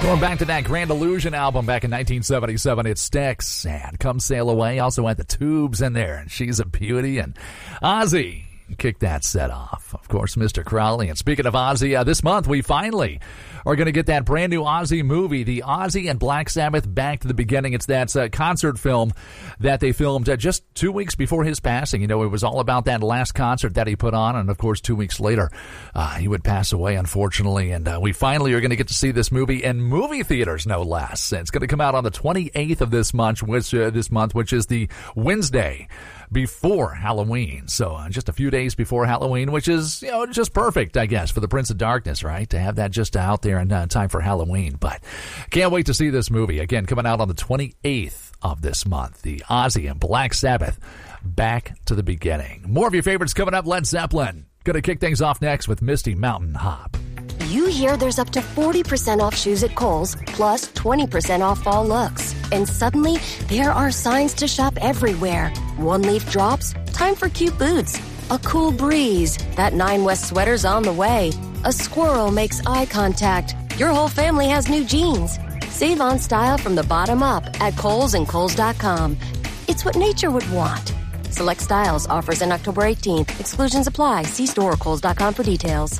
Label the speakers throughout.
Speaker 1: Going back to that Grand Illusion album back in 1977, it sticks. And Come Sail Away also had the Tubes in there, and She's a Beauty, and Ozzy kicked that set off. Of course, Mr. Crowley. And speaking of Ozzy, this month we finally are going to get that brand new Ozzy movie, the Ozzy and Black Sabbath Back to the Beginning. It's that concert film that they filmed just 2 weeks before his passing. You know, it was all about that last concert that he put on, and of course 2 weeks later he would pass away, unfortunately. And we finally are going to get to see this movie in movie theaters, no less. It's going to come out on the 28th of this month, which is the Wednesday before Halloween. So just a few days before Halloween, which is, you know, just perfect, I guess, for the Prince of Darkness, right? To have that just out there in time for Halloween. But can't wait to see this movie. Again, coming out on the 28th of this month, the Ozzy and Black Sabbath Back to the Beginning. More of your favorites coming up. Led Zeppelin. Gonna kick things off next with Misty Mountain Hop.
Speaker 2: You hear there's up to 40% off shoes at Kohl's, plus 20% off fall looks. And suddenly, there are signs to shop everywhere. One leaf drops, time for cute boots. A cool breeze, that 9 West sweater's on the way. A squirrel makes eye contact. Your whole family has new jeans. Save on style from the bottom up at Kohl's and Kohl's.com. It's what nature would want. Select styles, offers in October 18th. Exclusions apply. See store or Kohl's.com for details.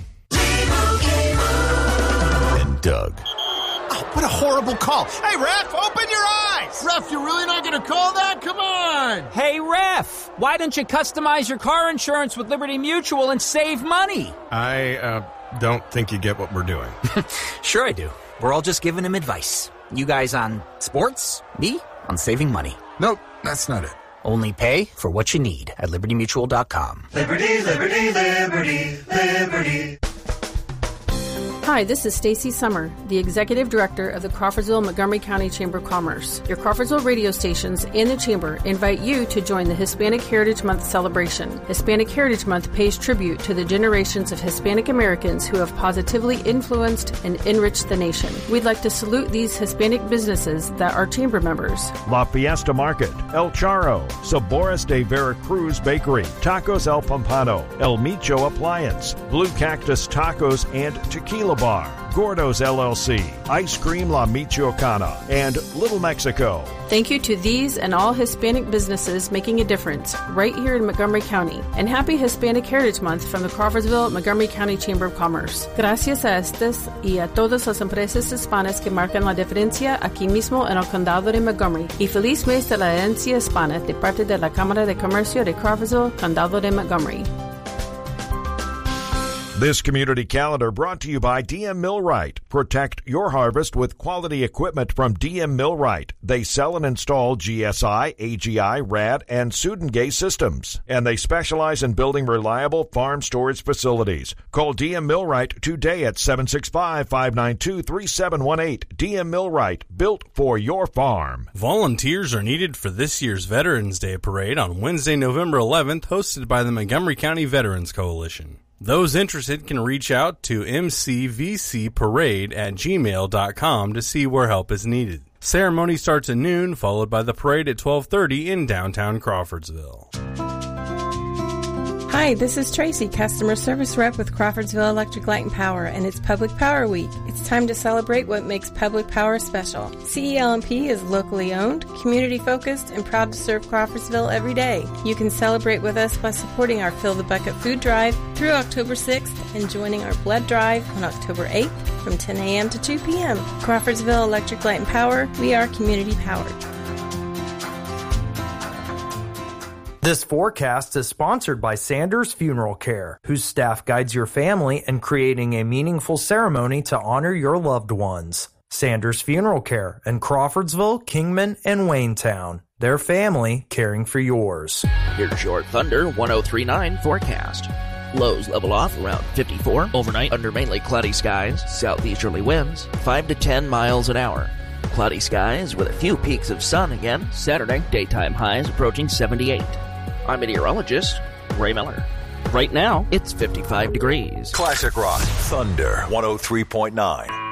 Speaker 3: And Doug.
Speaker 4: Oh, what a horrible call. Hey, ref, open your eyes.
Speaker 5: Ref, you're really not going to call that? Come on.
Speaker 6: Hey, ref, why don't you customize your car insurance with Liberty Mutual and save money?
Speaker 5: I don't think you get what we're doing.
Speaker 6: Sure I do. We're all just giving him advice. You guys on sports, me on saving money.
Speaker 5: Nope, that's not it.
Speaker 6: Only pay for what you need at LibertyMutual.com.
Speaker 7: Liberty, liberty, liberty, liberty.
Speaker 8: Hi, this is Stacy Summer, the Executive Director of the Crawfordsville-Montgomery County Chamber of Commerce. Your Crawfordsville radio stations and the Chamber invite you to join the Hispanic Heritage Month celebration. Hispanic Heritage Month pays tribute to the generations of Hispanic Americans who have positively influenced and enriched the nation. We'd like to salute these Hispanic businesses that are Chamber members.
Speaker 9: La Fiesta Market, El Charro, Sabores de Veracruz Bakery, Tacos El Pompano, El Micho Appliance, Blue Cactus Tacos and Tequila Bar, Gordo's LLC, Ice Cream La Michoacana, and Little Mexico.
Speaker 8: Thank you to these and all Hispanic businesses making a difference right here in Montgomery County. And happy Hispanic Heritage Month from the Crawfordsville-Montgomery County Chamber of Commerce. Gracias a estas y a todas las empresas hispanas que marcan la diferencia aquí mismo en el condado de Montgomery. Y feliz mes de la herencia hispana de parte de la Cámara de Comercio de Crawfordsville, condado de Montgomery.
Speaker 9: This community calendar brought to you by DM Millwright. Protect your harvest with quality equipment from DM Millwright. They sell and install GSI, AGI, RAD, and Sudengate systems. And they specialize in building reliable farm storage facilities. Call DM Millwright today at 765-592-3718. DM Millwright, built for your farm.
Speaker 10: Volunteers are needed for this year's Veterans Day Parade on Wednesday, November 11th, hosted by the Montgomery County Veterans Coalition. Those interested can reach out to mcvcparade@gmail.com to see where help is needed. Ceremony starts at noon, followed by the parade at 12:30 in downtown Crawfordsville.
Speaker 11: Hi, this is Tracy, Customer Service Rep with Crawfordsville Electric Light and Power, and it's Public Power Week. It's time to celebrate what makes public power special. CELMP is locally owned, community-focused, and proud to serve Crawfordsville every day. You can celebrate with us by supporting our Fill the Bucket food drive through October 6th and joining our blood drive on October 8th from 10 a.m. to 2 p.m. Crawfordsville Electric Light and Power, we are community-powered.
Speaker 12: This forecast is sponsored by Sanders Funeral Care, whose staff guides your family in creating a meaningful ceremony to honor your loved ones. Sanders Funeral Care in Crawfordsville, Kingman, and Waynetown. Their family caring for yours.
Speaker 13: Here's your Thunder 1039 forecast. Lows level off around 54. Overnight under mainly cloudy skies. Southeasterly winds 5 to 10 miles an hour. Cloudy skies with a few peaks of sun again. Saturday, daytime highs approaching 78. I'm meteorologist Ray Miller. Right now, it's 55 degrees.
Speaker 3: Classic Rock, Thunder 103.9.